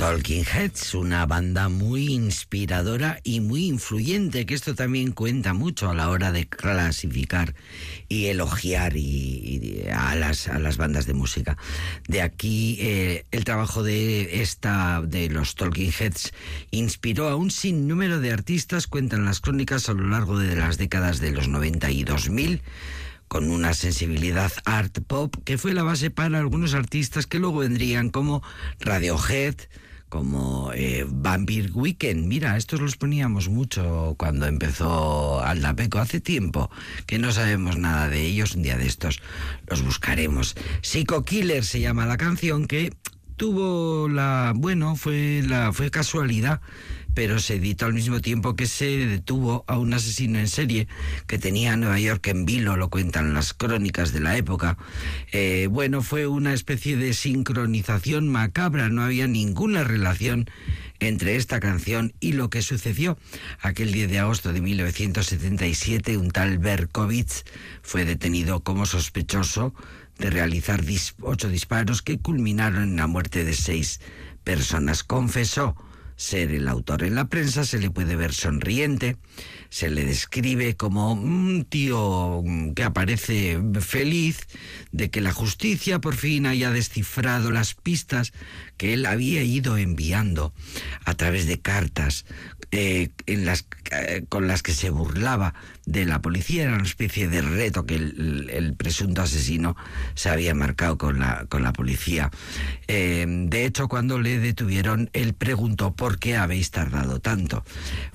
Talking Heads, una banda muy inspiradora y muy influyente, que esto también cuenta mucho a la hora de clasificar y elogiar a las bandas de música. De aquí el trabajo de los Talking Heads inspiró a un sinnúmero de artistas, cuentan las crónicas, a lo largo de las décadas de los 90 y 2000, con una sensibilidad art pop que fue la base para algunos artistas que luego vendrían como Radiohead, como Vampire Weekend. Mira, estos los poníamos mucho cuando empezó Aldapeco, hace tiempo que no sabemos nada de ellos. Un día de estos los buscaremos. Psycho Killer se llama la canción, que tuvo fue casualidad, pero se editó al mismo tiempo que se detuvo a un asesino en serie que tenía Nueva York en vilo, lo cuentan las crónicas de la época. Fue una especie de sincronización macabra, no había ninguna relación entre esta canción y lo que sucedió. Aquel 10 de agosto de 1977, un tal Berkovitz fue detenido como sospechoso de realizar 8 disparos que culminaron en la muerte de 6 personas. Confesó ser el autor. En la prensa se le puede ver sonriente, se le describe como un tío que aparece feliz de que la justicia por fin haya descifrado las pistas que él había ido enviando a través de cartas con las que se burlaba de la policía. Era una especie de reto que el presunto asesino se había marcado con la policía. De hecho, cuando le detuvieron, él preguntó: ¿por qué habéis tardado tanto?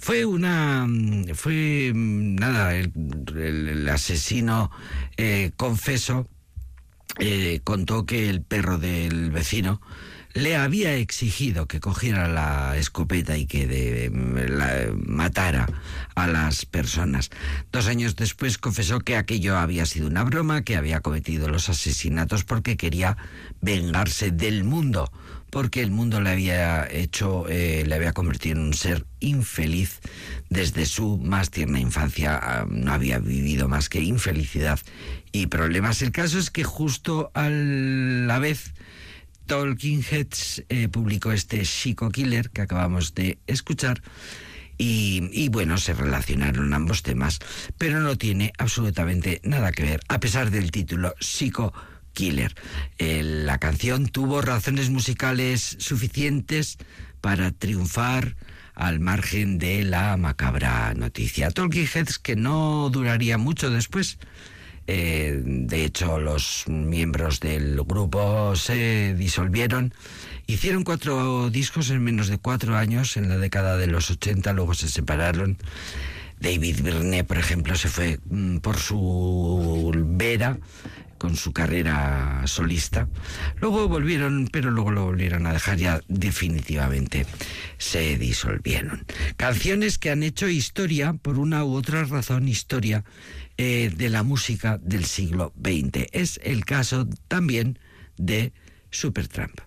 El asesino confeso contó que el perro del vecino le había exigido que cogiera la escopeta y que matara a las personas. 2 años después confesó que aquello había sido una broma, que había cometido los asesinatos porque quería vengarse del mundo, porque el mundo le había convertido en un ser infeliz desde su más tierna infancia. No había vivido más que infelicidad y problemas. El caso es que justo a la vez Talking Heads publicó este Psycho Killer que acabamos de escuchar y se relacionaron ambos temas, pero no tiene absolutamente nada que ver, a pesar del título Psycho Killer. La canción tuvo razones musicales suficientes para triunfar al margen de la macabra noticia. Talking Heads, que no duraría mucho después. De hecho, los miembros del grupo se disolvieron. Hicieron 4 discos en menos de 4 años, en la década de los 80, luego se separaron. David Byrne, por ejemplo, se fue por su vera con su carrera solista. Luego volvieron, pero luego lo volvieron a dejar, ya definitivamente se disolvieron. Canciones que han hecho historia, por una u otra razón, historia de la música del siglo XX. Es el caso también de Supertramp.